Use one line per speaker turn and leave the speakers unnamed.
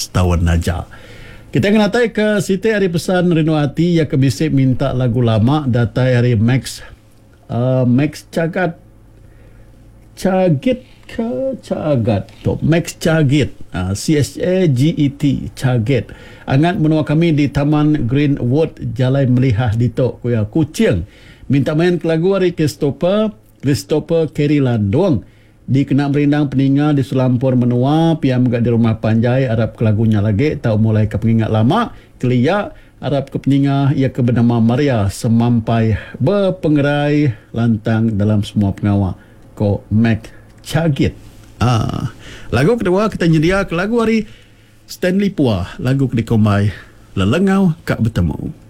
setahun aja. Kita kena natai ke Siti hari pesan Rindu Hati yang kebisik minta lagu lama datai hari Max Cagat tu Max Caget CHAGET Caget angat menua kami di Taman Greenwood Jalan Melihah Dito Kuya Kucing minta main ke lagu hari Christopher Kerry Landong di kena merindang peninga di Sulampur menua piam gak di rumah Panjai Arab ke lagunya lagi tahu mulai ke pengingat lama kelia Arab ke peninga ia ke bernama Maria semampai berpengerai lantang dalam semua pengawal ko Mac Caget. Lagu kedua kita nyedia ke lagu hari Stanley Puah lagu ke dikomai Lelengau Kak Bertemu.